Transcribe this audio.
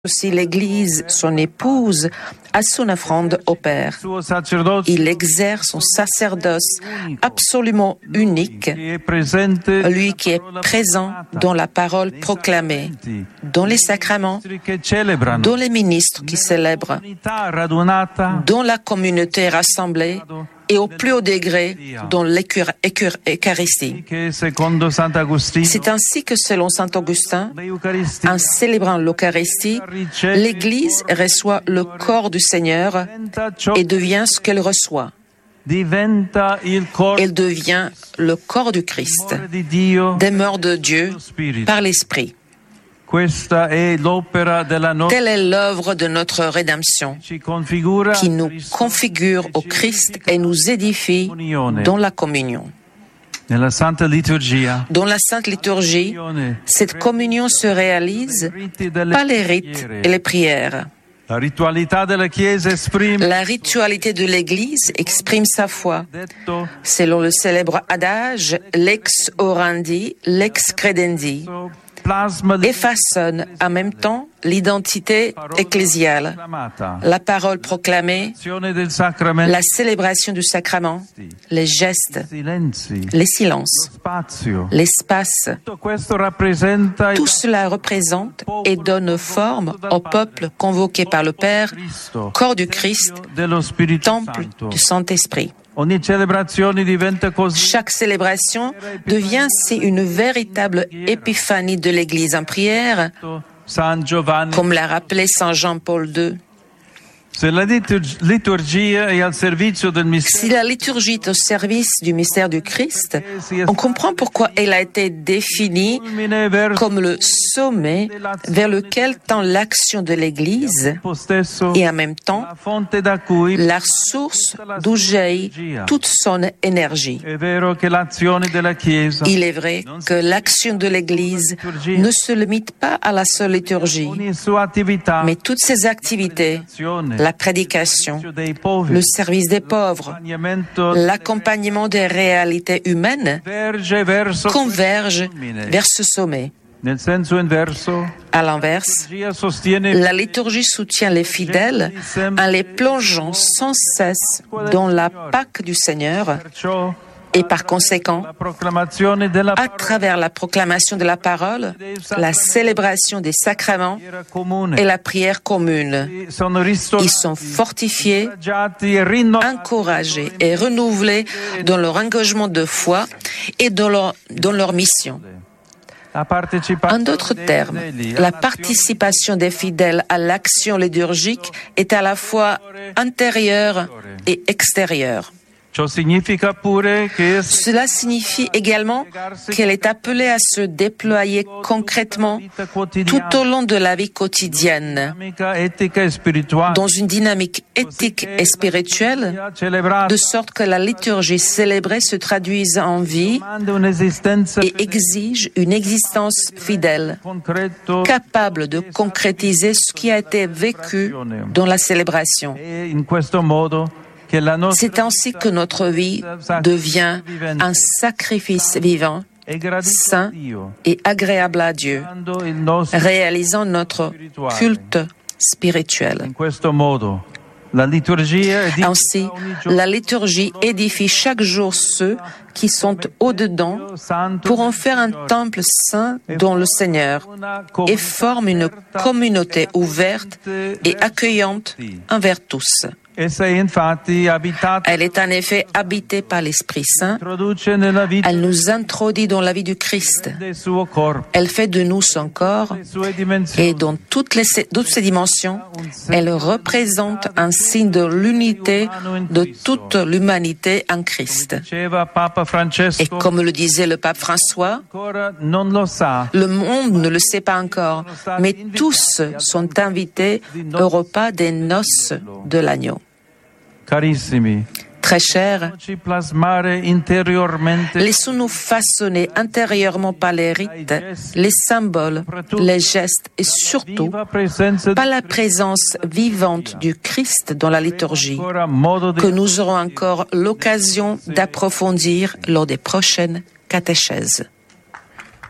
aussi l'Église, son épouse, à son offrande au Père. Il exerce son sacerdoce absolument unique, lui qui est présent dans la parole proclamée, dans les sacraments, dans les ministres qui célèbrent, dans la communauté rassemblée et au plus haut degré dans l'Eucharistie. C'est ainsi que, selon saint Augustin, en célébrant l'Eucharistie, l'Église reçoit le corps du Seigneur et devient ce qu'elle reçoit. Elle devient le corps du Christ, demeure de Dieu par l'Esprit. Telle est l'œuvre de notre rédemption, qui nous configure au Christ et nous édifie dans la communion. Dans la Sainte Liturgie, cette communion se réalise par les rites et les prières. La ritualité de l'Église exprime sa foi. Selon le célèbre adage « lex orandi, lex credendi », et façonne en même temps l'identité ecclésiale, la parole proclamée, la célébration du sacrement, les gestes, les silences, l'espace. Tout cela représente et donne forme au peuple convoqué par le Père, corps du Christ, temple du Saint-Esprit. Chaque célébration devient ainsi une véritable épiphanie de l'Église en prière, comme l'a rappelé Saint Jean-Paul II. Si la liturgie est au service du mystère du Christ, on comprend pourquoi elle a été définie comme le sommet vers lequel tend l'action de l'Église et en même temps la source d'où jaillit toute son énergie. Il est vrai que l'action de l'Église ne se limite pas à la seule liturgie, mais toutes ses activités, la prédication, le service des pauvres, l'accompagnement des réalités humaines convergent vers ce sommet. À l'inverse, la liturgie soutient les fidèles en les plongeant sans cesse dans la Pâque du Seigneur et par conséquent, à travers la proclamation de la parole, la célébration des sacrements et la prière commune, ils sont fortifiés, encouragés et renouvelés dans leur engagement de foi et dans leur mission. En d'autres termes, la participation des fidèles à l'action liturgique est à la fois intérieure et extérieure. Cela signifie également qu'elle est appelée à se déployer concrètement tout au long de la vie quotidienne, dans une dynamique éthique et spirituelle, de sorte que la liturgie célébrée se traduise en vie et exige une existence fidèle, capable de concrétiser ce qui a été vécu dans la célébration. C'est ainsi que notre vie devient un sacrifice vivant, saint et agréable à Dieu, réalisant notre culte spirituel. Ainsi, la liturgie édifie chaque jour ceux qui sont au-dedans pour en faire un temple saint dans le Seigneur et forme une communauté ouverte et accueillante envers tous. Elle est en effet habitée par l'Esprit Saint. Elle nous introduit dans la vie du Christ. Elle fait de nous son corps et dans toutes ses dimensions, elle représente un signe de l'unité de toute l'humanité en Christ. Et comme le disait le pape François, le monde ne le sait pas encore, mais tous sont invités au repas des noces de l'agneau. Très chers, laissons-nous façonner intérieurement par les rites, les symboles, les gestes et surtout par la présence vivante du Christ dans la liturgie, que nous aurons encore l'occasion d'approfondir lors des prochaines catéchèses.